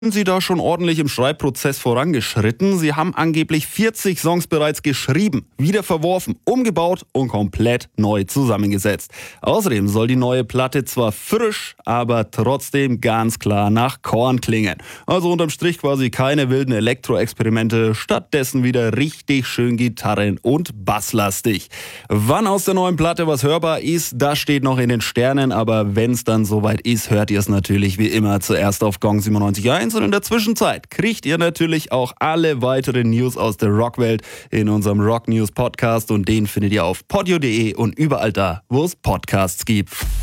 Sind Sie da schon ordentlich im Schreibprozess vorangeschritten? Sie haben angeblich 40 Songs bereits geschrieben, wieder verworfen, umgebaut und komplett neu zusammengesetzt. Außerdem soll die neue Platte zwar frisch, aber trotzdem ganz klar nach Korn klingen. Also unterm Strich quasi keine wilden Elektro-Experimente, stattdessen wieder richtig schön Gitarren- und Basslastig. Wann aus der neuen Platte was hörbar ist, das steht noch in den Sternen, aber wenn es dann soweit ist, hört ihr es natürlich wie immer zuerst auf Gong 97.1. Und in der Zwischenzeit kriegt ihr natürlich auch alle weiteren News aus der Rockwelt in unserem Rock News Podcast und den findet ihr auf podio.de und überall da, wo es Podcasts gibt.